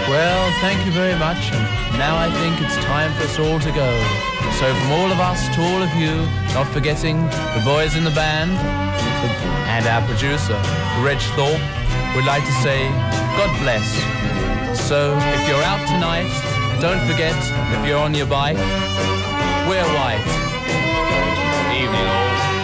Well, thank you very much, and now I think it's time for us all to go. So from all of us to all of you, not forgetting the boys in the band and our producer, Reg Thorpe, we'd like to say God bless. So if you're out tonight, don't forget, if you're on your bike, wear white. Evening all.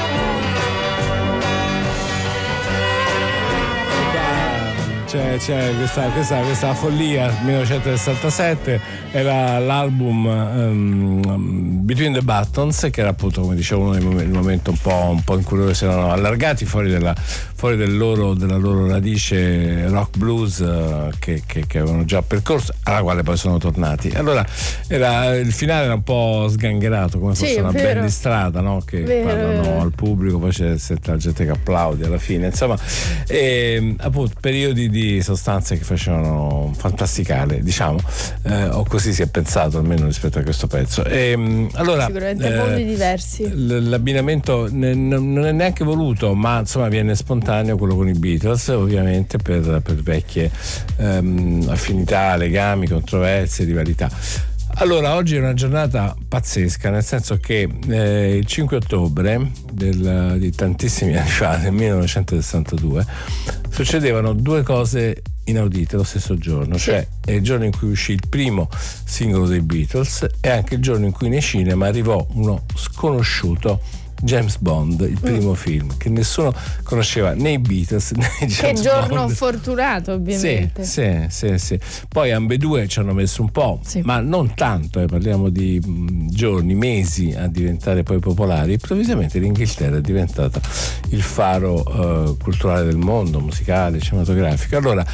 C'è questa follia 1967, era l'album Between the Buttons, che era appunto, come dicevo, il momento un po' in cui loro si erano allargati fuori della loro radice rock blues che avevano già percorso, alla quale poi sono tornati. Allora il finale era un po' sgangherato, come fosse una band di strada, no? Che parlano al pubblico, poi c'è la gente che applaude alla fine, insomma, appunto periodi di sostanze che facevano fantasticare, diciamo, o così si è pensato almeno rispetto a questo pezzo. Allora, sicuramente mondi diversi. L'abbinamento non è neanche voluto, ma insomma viene spontaneo, quello con i Beatles, ovviamente per vecchie affinità, legami, controversie, rivalità. Allora, oggi è una giornata pazzesca, nel senso che il 5 ottobre di tantissimi anni fa, nel 1962, succedevano due cose inaudite lo stesso giorno, cioè è il giorno in cui uscì il primo singolo dei Beatles e anche il giorno in cui nei cinema arrivò uno sconosciuto James Bond, il primo film che nessuno conosceva, né i Beatles né James Bond. Che giorno fortunato, ovviamente. Sì. Poi ambedue ci hanno messo un po', ma non tanto, parliamo di giorni, mesi a diventare poi popolari. Improvvisamente l'Inghilterra è diventata il faro culturale del mondo, musicale, cinematografico. Allora,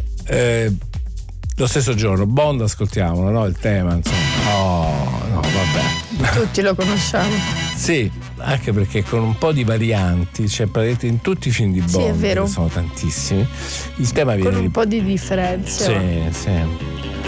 lo stesso giorno Bond, ascoltiamolo, no? Il tema, insomma. Oh, no, vabbè. Tutti lo conosciamo. Sì, anche perché con un po' di varianti, cioè praticamente in tutti i film di Bond, è vero, che sono tantissimi, il tema viene con un po' di differenza. Sì.